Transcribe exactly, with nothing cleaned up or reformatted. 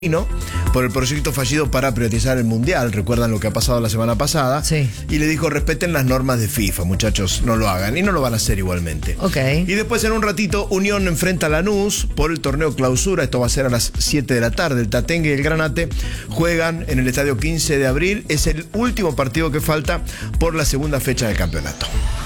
¿no? Por el proyecto fallido para privatizar el Mundial. Recuerdan lo que ha pasado la semana pasada. Sí. Y le dijo, respeten las normas de FIFA, muchachos, no lo hagan. Y no lo van a hacer igualmente. Ok. Y después en un ratito, Unión enfrenta a Lanús por el torneo clausura. Esto va a ser a las siete de la tarde. El Tatengue y el Granate juegan en el estadio quince de abril. Es el último partido que falta por la segunda fecha del campeonato.